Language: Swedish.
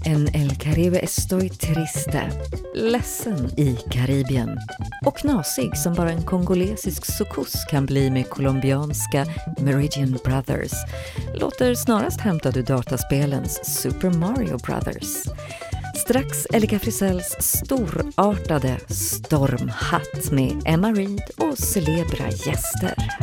En El Caribe estoy triste, ledsen i Karibien. Och knasig som bara en kongolesisk soukous kan bli med colombianska Meridian Brothers. Låter snarast hämtad ur dataspelens Super Mario Brothers. Strax Elika Frisells storartade stormhatt med Emma Reed och celebra gäster.